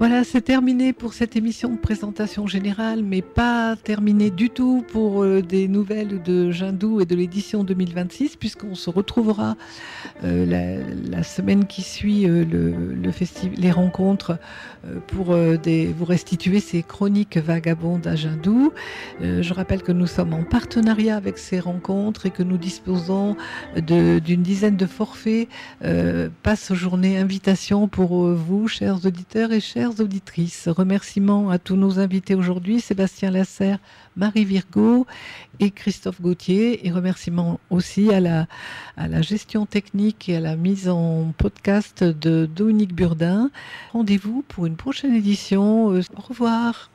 Voilà, c'est terminé pour cette émission de présentation générale, mais pas terminé du tout pour des nouvelles de Jindou et de l'édition 2026, puisqu'on se retrouvera la semaine qui suit les rencontres pour vous restituer ces chroniques vagabondes à Jindou. Je rappelle que nous sommes en partenariat avec ces rencontres et que nous disposons d'une dizaine de forfaits passe journée invitation pour vous, chers auditeurs et chères auditrices. Remerciements à tous nos invités aujourd'hui, Sébastien Lasserre, Marie Virgo et Christophe Gauthier, et remerciements aussi à la gestion technique et à la mise en podcast de Dominique Burdin. Rendez-vous pour une prochaine édition. Au revoir.